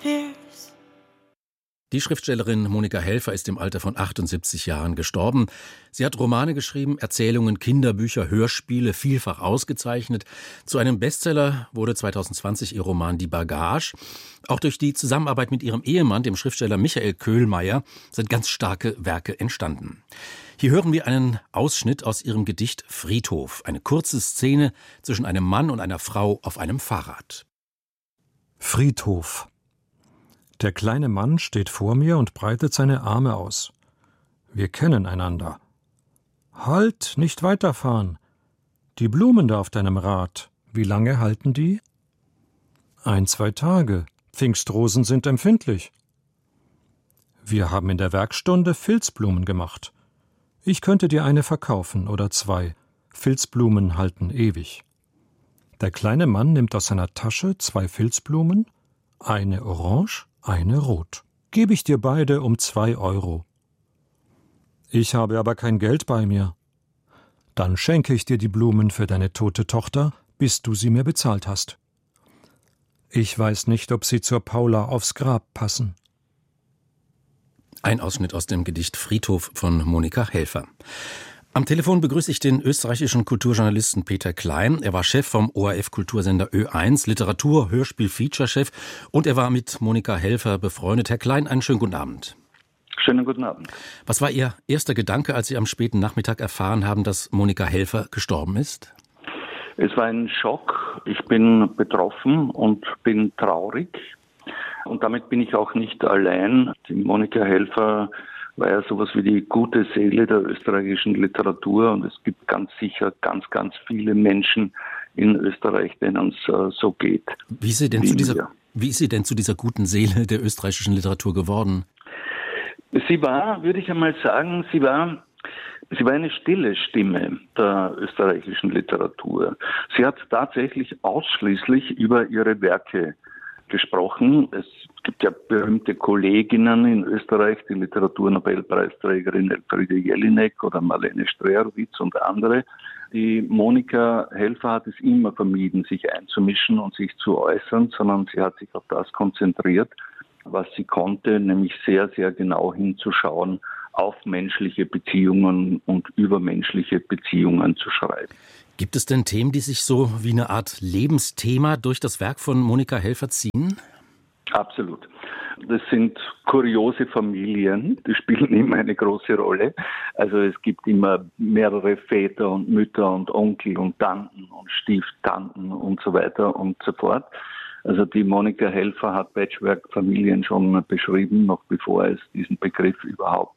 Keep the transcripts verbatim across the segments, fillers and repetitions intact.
disappears. Die Schriftstellerin Monika Helfer ist im Alter von achtundsiebzig Jahren gestorben. Sie hat Romane geschrieben, Erzählungen, Kinderbücher, Hörspiele, vielfach ausgezeichnet. Zu einem Bestseller wurde zweitausendzwanzig ihr Roman Die Bagage. Auch durch die Zusammenarbeit mit ihrem Ehemann, dem Schriftsteller Michael Köhlmeier, sind ganz starke Werke entstanden. Hier hören wir einen Ausschnitt aus ihrem Gedicht Friedhof. Eine kurze Szene zwischen einem Mann und einer Frau auf einem Fahrrad. Friedhof. Der kleine Mann steht vor mir und breitet seine Arme aus. Wir kennen einander. Halt, nicht weiterfahren. Die Blumen da auf deinem Rad, wie lange halten die? Ein, zwei Tage. Pfingstrosen sind empfindlich. Wir haben in der Werkstunde Filzblumen gemacht. Ich könnte dir eine verkaufen oder zwei. Filzblumen halten ewig. Der kleine Mann nimmt aus seiner Tasche zwei Filzblumen, eine orange, eine rot. Gebe ich dir beide um zwei Euro. Ich habe aber kein Geld bei mir. Dann schenke ich dir die Blumen für deine tote Tochter, bis du sie mir bezahlt hast. Ich weiß nicht, ob sie zur Paula aufs Grab passen. Ein Ausschnitt aus dem Gedicht Friedhof von Monika Helfer. Am Telefon begrüße ich den österreichischen Kulturjournalisten Peter Klein. Er war Chef vom O R F-Kultursender Ö eins, Literatur-, Hörspiel-, Feature-Chef und er war mit Monika Helfer befreundet. Herr Klein, einen schönen guten Abend. Schönen guten Abend. Was war Ihr erster Gedanke, als Sie am späten Nachmittag erfahren haben, dass Monika Helfer gestorben ist? Es war ein Schock. Ich bin betroffen und bin traurig. Und damit bin ich auch nicht allein. Die Monika Helfer war ja sowas wie die gute Seele der österreichischen Literatur und es gibt ganz sicher ganz, ganz viele Menschen in Österreich, denen es äh, so geht. Wie ist, sie denn zu dieser, wie ist sie denn zu dieser guten Seele der österreichischen Literatur geworden? Sie war, würde ich einmal sagen, sie war, sie war eine stille Stimme der österreichischen Literatur. Sie hat tatsächlich ausschließlich über ihre Werke gesprochen. Es gibt ja berühmte Kolleginnen in Österreich, die Literaturnobelpreisträgerin Elfriede Jelinek oder Marlene Strerowitz und andere. Die Monika Helfer hat es immer vermieden, sich einzumischen und sich zu äußern, sondern sie hat sich auf das konzentriert, was sie konnte, nämlich sehr, sehr genau hinzuschauen, auf menschliche Beziehungen und über menschliche Beziehungen zu schreiben. Gibt es denn Themen, die sich so wie eine Art Lebensthema durch das Werk von Monika Helfer ziehen? Absolut. Das sind kuriose Familien, die spielen immer eine große Rolle. Also es gibt immer mehrere Väter und Mütter und Onkel und Tanten und Stieftanten und so weiter und so fort. Also die Monika Helfer hat Patchwork-Familien schon beschrieben, noch bevor es diesen Begriff überhaupt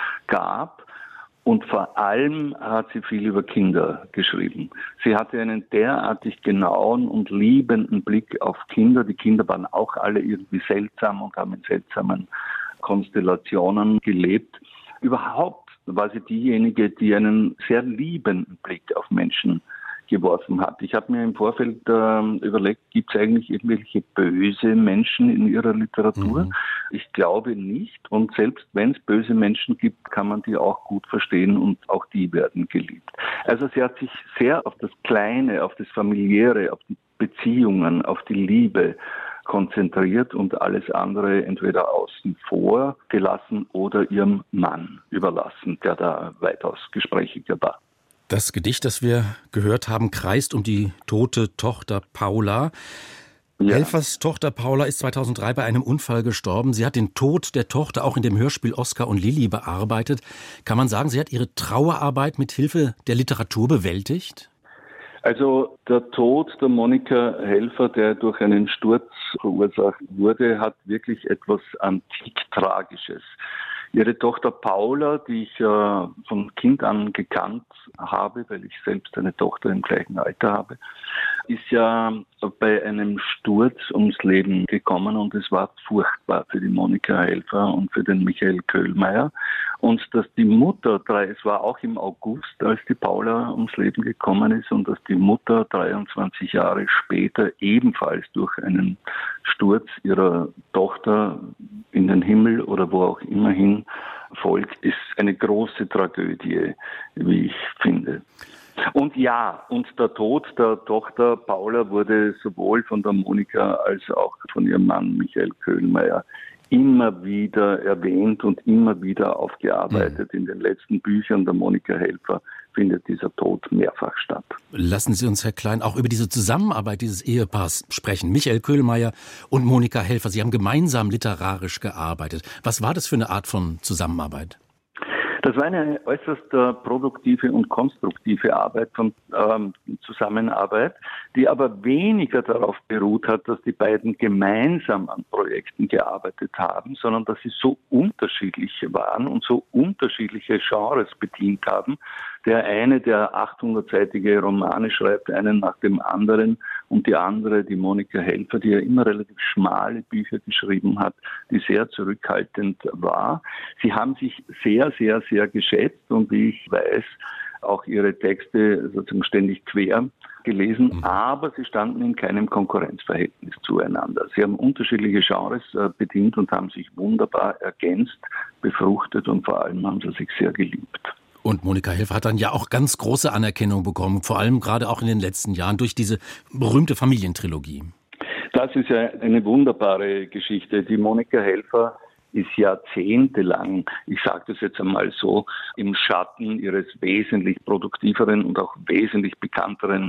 gab. Und vor allem hat sie viel über Kinder geschrieben. Sie hatte einen derartig genauen und liebenden Blick auf Kinder. Die Kinder waren auch alle irgendwie seltsam und haben in seltsamen Konstellationen gelebt. Überhaupt war sie diejenige, die einen sehr liebenden Blick auf Menschen geworfen hat. Ich habe mir im Vorfeld äh, überlegt, gibt es eigentlich irgendwelche böse Menschen in ihrer Literatur? Mhm. Ich glaube nicht. Und selbst wenn es böse Menschen gibt, kann man die auch gut verstehen und auch die werden geliebt. Also sie hat sich sehr auf das Kleine, auf das Familiäre, auf die Beziehungen, auf die Liebe konzentriert und alles andere entweder außen vor gelassen oder ihrem Mann überlassen, der da weitaus gesprächiger war. Das Gedicht, das wir gehört haben, kreist um die tote Tochter Paula. Ja. Helfers Tochter Paula ist zweitausenddrei bei einem Unfall gestorben. Sie hat den Tod der Tochter auch in dem Hörspiel Oskar und Lilli bearbeitet. Kann man sagen, sie hat ihre Trauerarbeit mit Hilfe der Literatur bewältigt? Also der Tod der Monika Helfer, der durch einen Sturz verursacht wurde, hat wirklich etwas antik Tragisches. Ihre Tochter Paula, die ich äh, von Kind an gekannt habe, weil ich selbst eine Tochter im gleichen Alter habe, ist ja bei einem Sturz ums Leben gekommen und es war furchtbar für die Monika Helfer und für den Michael Köhlmeier. Und dass die Mutter, es war auch im August, als die Paula ums Leben gekommen ist und dass die Mutter dreiundzwanzig Jahre später ebenfalls durch einen Sturz ihrer Tochter in den Himmel oder wo auch immer hin folgt, ist eine große Tragödie, wie ich finde. Und ja, und der Tod der Tochter Paula wurde sowohl von der Monika als auch von ihrem Mann Michael Köhlmeier immer wieder erwähnt und immer wieder aufgearbeitet. Mhm. In den letzten Büchern der Monika Helfer findet dieser Tod mehrfach statt. Lassen Sie uns, Herr Klein, auch über diese Zusammenarbeit dieses Ehepaars sprechen. Michael Köhlmeier und Monika Helfer, Sie haben gemeinsam literarisch gearbeitet. Was war das für eine Art von Zusammenarbeit? Das war eine äußerst äh, produktive und konstruktive Arbeit von ähm, Zusammenarbeit, die aber weniger darauf beruht hat, dass die beiden gemeinsam an Projekten gearbeitet haben, sondern dass sie so unterschiedlich waren und so unterschiedliche Genres bedient haben. Der eine, der achthundertseitige Romane schreibt, einen nach dem anderen, und die andere, die Monika Helfer, die ja immer relativ schmale Bücher geschrieben hat, die sehr zurückhaltend war. Sie haben sich sehr, sehr, sehr geschätzt und wie ich weiß, auch ihre Texte sozusagen ständig quer gelesen, mhm. aber sie standen in keinem Konkurrenzverhältnis zueinander. Sie haben unterschiedliche Genres äh, bedient und haben sich wunderbar ergänzt, befruchtet und vor allem haben sie sich sehr geliebt. Und Monika Helfer hat dann ja auch ganz große Anerkennung bekommen, vor allem gerade auch in den letzten Jahren durch diese berühmte Familientrilogie. Das ist ja eine wunderbare Geschichte. Die Monika Helfer ist jahrzehntelang, ich sage das jetzt einmal so, im Schatten ihres wesentlich produktiveren und auch wesentlich bekannteren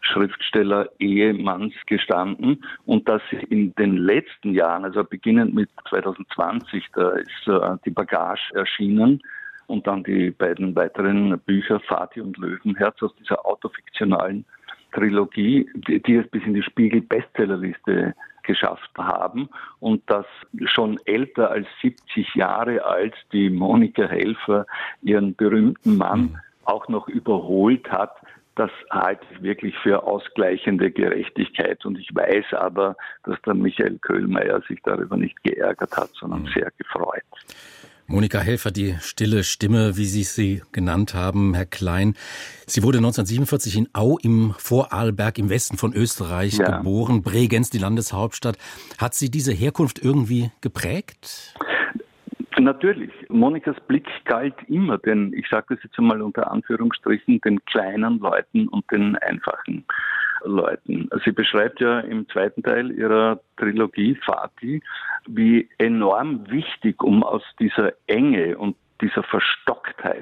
Schriftsteller-Ehemanns gestanden, und dass sie in den letzten Jahren, also beginnend mit zwanzig zwanzig, da ist äh, die Bagage erschienen, und dann die beiden weiteren Bücher Vati und Löwenherz aus dieser autofiktionalen Trilogie, die, die es bis in die Spiegel-Bestsellerliste geschafft haben, und das schon älter als siebzig Jahre alt die Monika Helfer ihren berühmten Mann mhm. auch noch überholt hat. Das halte ich wirklich für ausgleichende Gerechtigkeit, und ich weiß aber, dass der Michael Köhlmeier sich darüber nicht geärgert hat, sondern mhm. sehr gefreut. Monika Helfer, die stille Stimme, wie Sie sie genannt haben, Herr Klein. Sie wurde neunzehnhundertsiebenundvierzig in Au im Vorarlberg im Westen von Österreich ja. geboren, Bregenz, die Landeshauptstadt. Hat Sie diese Herkunft irgendwie geprägt? Natürlich. Monikas Blick galt immer den, ich sage das jetzt einmal unter Anführungsstrichen, den kleinen Leuten und den einfachen Leuten. Sie beschreibt ja im zweiten Teil ihrer Trilogie Vati, wie enorm wichtig, um aus dieser Enge und dieser Verstocktheit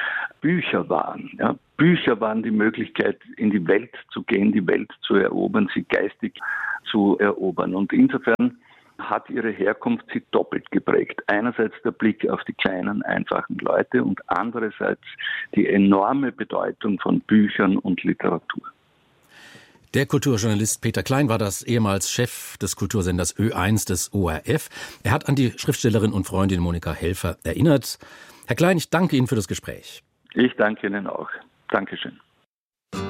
Bücher waren. Ja, Bücher waren die Möglichkeit, in die Welt zu gehen, die Welt zu erobern, sie geistig zu erobern. Und insofern hat ihre Herkunft sie doppelt geprägt. Einerseits der Blick auf die kleinen, einfachen Leute und andererseits die enorme Bedeutung von Büchern und Literatur. Der Kulturjournalist Peter Klein war das, ehemals Chef des Kultursenders Ö eins des O R F. Er hat an die Schriftstellerin und Freundin Monika Helfer erinnert. Herr Klein, ich danke Ihnen für das Gespräch. Ich danke Ihnen auch. Dankeschön.